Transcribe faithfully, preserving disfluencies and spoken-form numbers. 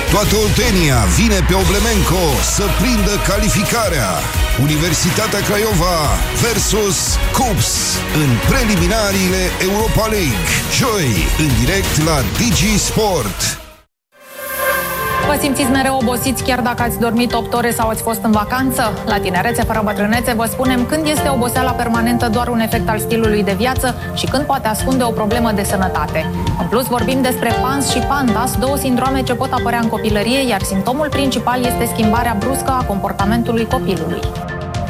Toată Oltenia vine pe Oblemenco să prindă calificarea. Universitatea Craiova versus Cups în preliminariile Europa League. Joi, în direct la Digi Sport. Vă simțiți mereu obosiți chiar dacă ați dormit opt ore sau ați fost în vacanță? La Tinerețe fără bătrânețe vă spunem când este oboseala permanentă doar un efect al stilului de viață și când poate ascunde o problemă de sănătate. În plus vorbim despre P A N S și P A N D A S, două sindrome ce pot apărea în copilărie, iar simptomul principal este schimbarea bruscă a comportamentului copilului.